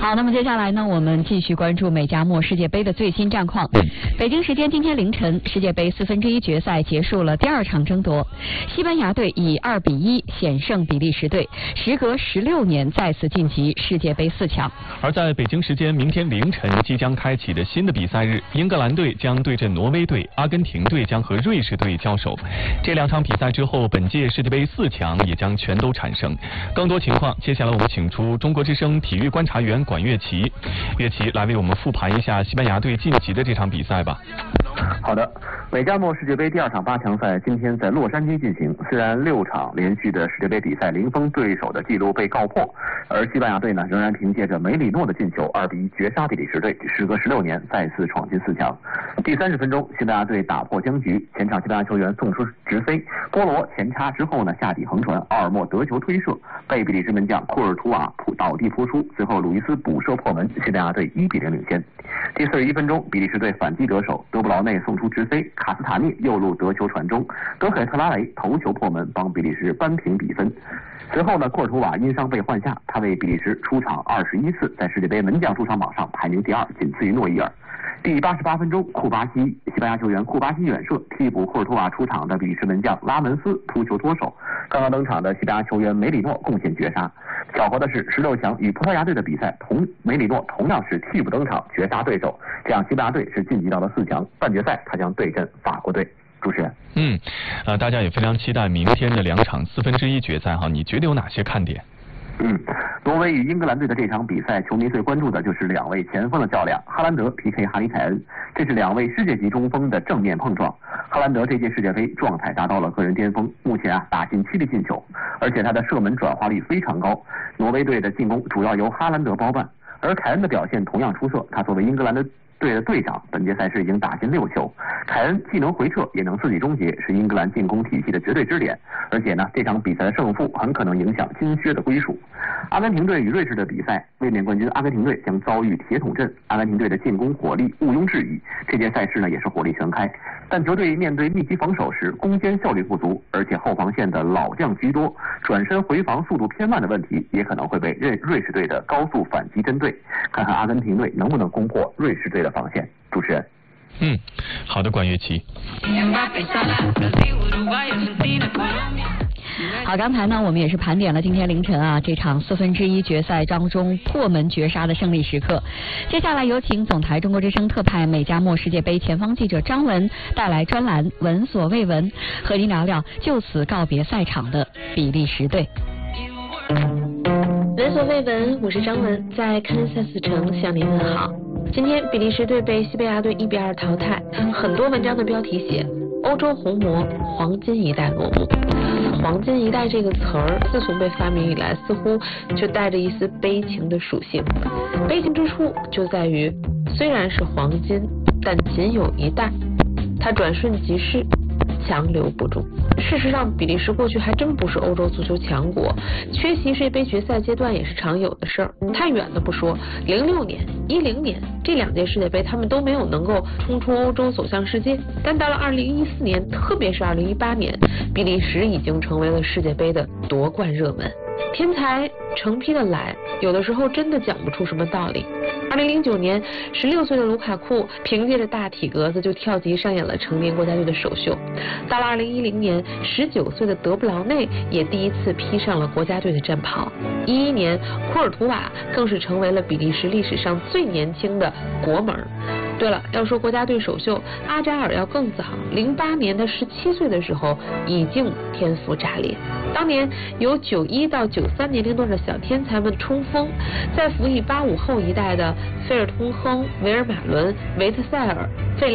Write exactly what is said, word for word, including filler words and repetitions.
好，那么接下来呢，我们继续关注美加墨世界杯的最新战况。北京时间今天凌晨，世界杯四分之一决赛结束了第二场争夺，西班牙队以二比一险胜比利时队，时隔十六年再次晋级世界杯四强。 而在北京时间明天凌晨即将开启的新的比赛日，英格兰队将对阵挪威队，阿根廷队将和瑞士队交手。这两场比赛之后，本届世界杯四强也将全都产生。更多情况，接下来我们请出中国之声体育观察员管乐琪，乐琪来为我们复盘一下西班牙队晋级的这场比赛吧。 好的，美加墨世界杯第二场八强赛今天在洛杉矶进行。虽然六场连续的世界杯比赛零封对手的记录被告破，而西班牙队呢仍然凭借着梅里诺的进球二比一绝杀比利时队，时隔十六年再次闯进四强。第三十分钟，西班牙队打破僵局，前场西班牙球员送出直飞，波罗前插之后呢下底横传，奥尔莫得球推射，被比利时门将库尔图瓦倒地扑出，随后鲁伊斯补射破门，西班牙队一比零领先。第四十一分钟，比利时队反击得手，德布劳内送出直飞，卡斯塔涅右路得球传中，德赫特拉雷头球破门，帮比利时扳平比分。随后呢，库尔图瓦因伤被换下，他为比利时出场二十一次，在世界杯门将出场榜上排名第二，仅次于诺伊尔。第八十八分钟，库巴西西班牙球员库巴西远射，替补库尔图瓦出场的比利时门将拉门斯突球脱手，刚刚登场的西班牙球员梅里诺贡献绝杀。巧合的是，十六强与葡萄牙队的比赛，同梅里诺同样是替补登场绝杀对手，这样西班牙队是晋级到了四强，半决赛他将对阵法国队。主持人， 嗯，呃，大家也非常期待明天的两场四分之一决赛哈，你觉得有哪些看点？ 嗯，挪威与英格兰队的这场比赛，球迷最关注的就是两位前锋的较量，哈兰德 P K 哈里凯恩，这是两位世界级中锋的正面碰撞。哈兰德这届世界杯状态达到了个人巅峰，目前啊打进七粒进球，而且他的射门转化率非常高。挪威队的进攻主要由哈兰德包办，而凯恩的表现同样出色，他作为英格兰的队的队长，本届赛事已经打进六球。凯恩既能回撤也能自己终结，是英格兰进攻体系的绝对支点。而且呢，这场比赛的胜负很可能影响金靴的归属。阿根廷队与瑞士的比赛，卫冕冠军阿根廷队将遭遇铁桶阵。阿根廷队的进攻火力毋庸置疑，这届赛事呢也是火力全开。但球队面对密集防守时，攻坚效率不足，而且后防线的老将居多，转身回防速度偏慢的问题，也可能会被瑞瑞士队的高速反击针对。看看阿根廷队能不能攻破瑞士队的防线。主持人。 嗯，好的，管乐琪。 好，刚才呢，我们也是盘点了今天凌晨啊这场四分之一决赛当中破门绝杀的胜利时刻。接下来有请总台中国之声特派美加墨世界杯前方记者张文带来专栏闻所未闻，和您聊聊就此告别赛场的比利时队。 闻所未闻，我是张文，在堪萨斯城向您问好。今天比利时队被西班牙队一比二淘汰，很多文章的标题写欧洲红魔黄金一代落幕。黄金一代这个词儿自从被发明以来，似乎就带着一丝悲情的属性。悲情之处就在于，虽然是黄金，但仅有一代，它转瞬即逝，强留不住。事实上，比利时过去还真不是欧洲足球强国，缺席世界杯决赛阶段也是常有的事儿。太远的不说，零六年、一零年这两届世界杯，他们都没有能够冲出欧洲走向世界。但到了二零一四年，特别是二零一八年，比利时已经成为了世界杯的夺冠热门。天才成批的来，有的时候真的讲不出什么道理。二零零九年，十六岁的卢卡库凭借着大体格子就跳级上演了成年国家队的首秀。到了二零一零年，十九岁的德布劳内也第一次披上了国家队的战袍。一一年，库尔图瓦更是成为了比利时历史上最年轻的国门。对了，要说国家队首秀，阿扎尔要更早，零八年他十七岁的时候已经天赋炸裂。当年由九一到九三年龄段的小天才们冲锋，在辅以八五后一代的费尔通亨、维尔马伦、维特塞尔、费